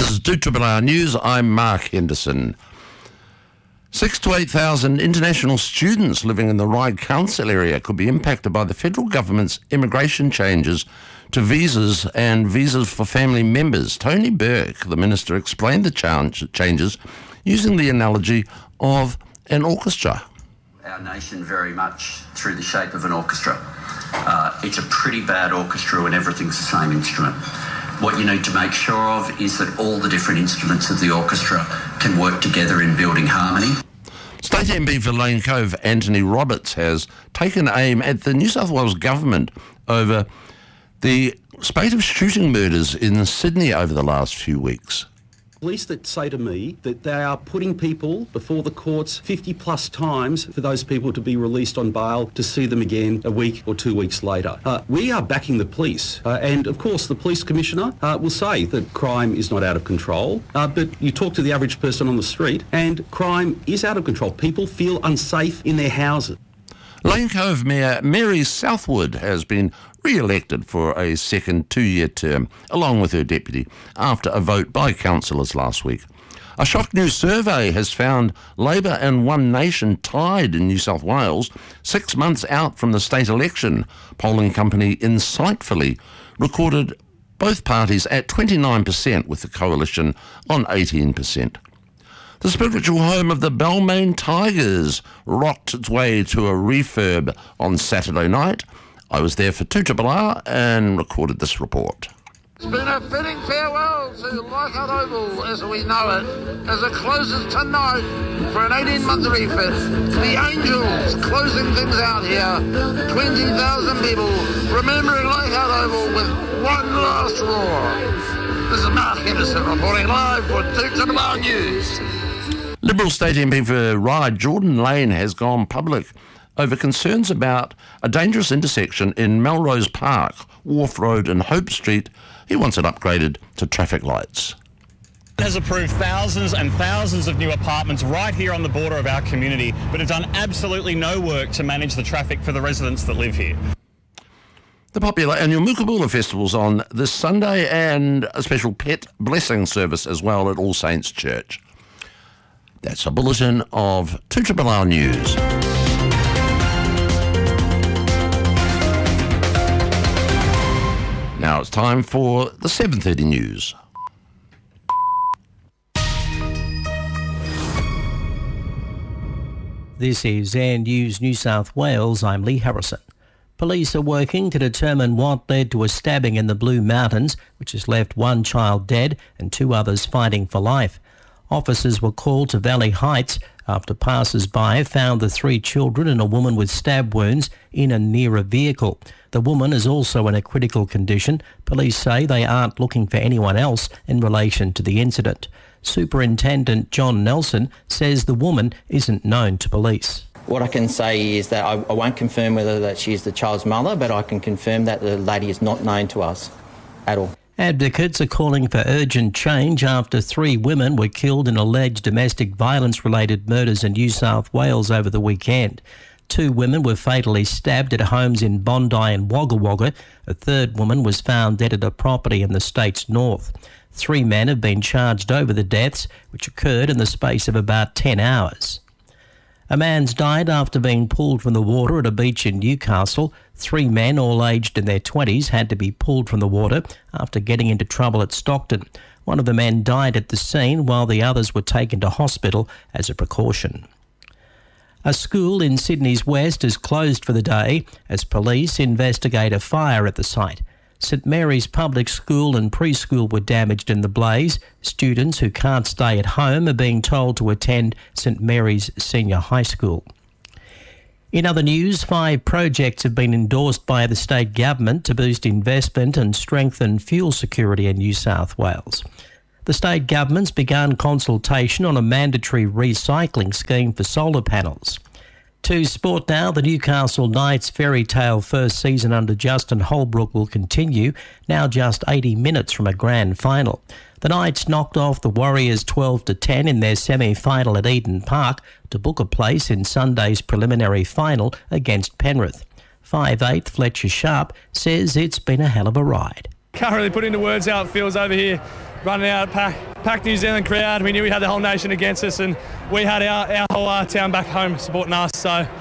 This is 2RR News. I'm Mark Henderson. 6,000 to 8,000 international students living in the Ryde Council area could be impacted by the federal government's immigration changes to visas and visas for family members. Tony Burke, the minister, explained the changes using the analogy of an orchestra. Our nation very much through the shape of an orchestra. It's a pretty bad orchestra when everything's the same instrument. What you need to make sure of is that all the different instruments of the orchestra can work together in building harmony. State MP for Lane Cove, Anthony Roberts, has taken aim at the New South Wales government over the spate of shooting murders in Sydney over the last few weeks. Police that say to me that they are putting people before the courts 50 plus times for those people to be released on bail to see them again a week or 2 weeks later. We are backing the police and of course the police commissioner will say that crime is not out of control, but you talk to the average person on the street and crime is out of control. People feel unsafe in their houses. Lane Cove Mayor Mary Southwood has been re-elected for a second 2-year term, along with her deputy, after a vote by councillors last week. A shock new survey has found Labor and One Nation tied in New South Wales 6 months out from the state election. Polling company Insightfully recorded both parties at 29%, with the coalition on 18%. The spiritual home of the Balmain Tigers rocked its way to a refurb on Saturday night. I was there for 2RR and recorded this report. It's been a fitting farewell to Leichhardt Oval as we know it, as it closes tonight for an 18-month refit. The Angels closing things out here. 20,000 people remembering Leichhardt Oval with one last roar. This is Mark Henderson reporting live for 2RR News. Liberal State MP for Ryde, Jordan Lane, has gone public over concerns about a dangerous intersection in Melrose Park, Wharf Road and Hope Street. He wants it upgraded to traffic lights. Has approved thousands and thousands of new apartments right here on the border of our community, but have done absolutely no work to manage the traffic for the residents that live here. The popular annual Mookaboolra Festival's on this Sunday, and a special pet blessing service as well at All Saints Church. That's a bulletin of 2RR News. Now it's time for the 7:30 news. This is Air News New South Wales. I'm Lee Harrison. Police are working to determine what led to a stabbing in the Blue Mountains, which has left one child dead and 2 others fighting for life. Officers were called to Valley Heights after passers-by found the 3 children and a woman with stab wounds in and near a vehicle. The woman is also in a critical condition. Police say they aren't looking for anyone else in relation to the incident. Superintendent John Nelson says the woman isn't known to police. What I can say is that I won't confirm whether that she is the child's mother, but I can confirm that the lady is not known to us at all. Advocates are calling for urgent change after 3 women were killed in alleged domestic violence-related murders in New South Wales over the weekend. 2 women were fatally stabbed at homes in Bondi and Wagga Wagga. A 3rd woman was found dead at a property in the state's north. 3 men have been charged over the deaths, which occurred in the space of about 10 hours. A man's died after being pulled from the water at a beach in Newcastle. 3 men, all aged in their 20s, had to be pulled from the water after getting into trouble at Stockton. One of the men died at the scene while the others were taken to hospital as a precaution. A school in Sydney's west is closed for the day as police investigate a fire at the site. St Mary's Public School and preschool were damaged in the blaze. Students who can't stay at home are being told to attend St Mary's Senior High School. In other news, 5 projects have been endorsed by the state government to boost investment and strengthen fuel security in New South Wales. The state government's begun consultation on a mandatory recycling scheme for solar panels. To sport now, the Newcastle Knights fairy tale first season under Justin Holbrook will continue, now just 80 minutes from a grand final. The Knights knocked off the Warriors 12-10 in their semi-final at Eden Park to book a place in Sunday's preliminary final against Penrith. 5'8" Fletcher Sharp says it's been a hell of a ride. Can't really put into words how it feels over here, running out of pack. packed New Zealand crowd. We knew we had the whole nation against us, and we had our whole town back home supporting us. So